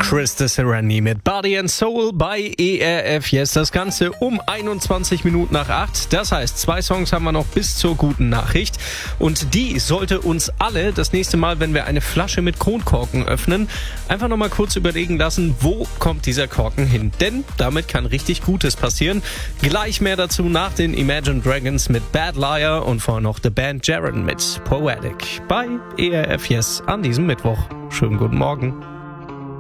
Chris de Sereni mit Body and Soul bei ERF Yes. Das Ganze um 21 Minuten nach 8. Das heißt, 2 Songs haben wir noch bis zur guten Nachricht. Und die sollte uns alle das nächste Mal, wenn wir eine Flasche mit Kronkorken öffnen, einfach nochmal kurz überlegen lassen, wo kommt dieser Korken hin. Denn damit kann richtig Gutes passieren. Gleich mehr dazu nach den Imagine Dragons mit Bad Liar und vorher noch The Band Jaren mit Poetic bei ERF Yes an diesem Mittwoch. Schönen guten Morgen.